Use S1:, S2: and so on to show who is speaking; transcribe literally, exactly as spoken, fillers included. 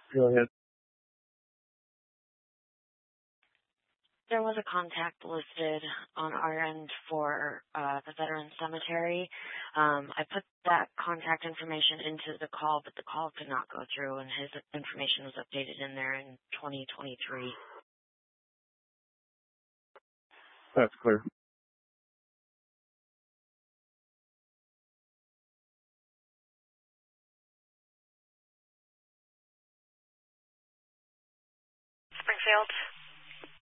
S1: Go ahead.
S2: There was a contact listed on our end for uh, the Veterans Cemetery. Um, I put that contact information into the call, but the call could not go through, and his information was updated in there in twenty twenty-three.
S1: That's clear.
S3: Springfield.